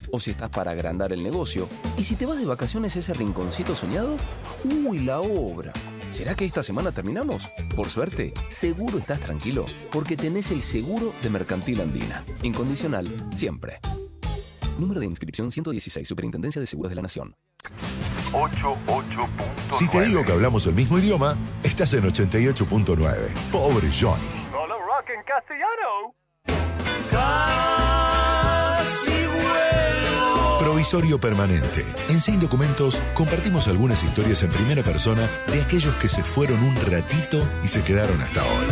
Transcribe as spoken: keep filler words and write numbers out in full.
o si estás para agrandar el negocio. Y si te vas de vacaciones a ese rinconcito soñado, ¡uy, la obra! ¿Será que esta semana terminamos? Por suerte, seguro estás tranquilo, porque tenés el seguro de Mercantil Andina. Incondicional, siempre. Número de inscripción ciento dieciséis, Superintendencia de Seguros de la Nación. ochenta y ocho punto nueve. Si te digo que hablamos el mismo idioma, estás en ochenta y ocho punto nueve. Pobre Johnny. Solo rock en castellano. Casi vuelvo. Provisorio permanente. En Sin Documentos compartimos algunas historias en primera persona de aquellos que se fueron un ratito y se quedaron hasta hoy.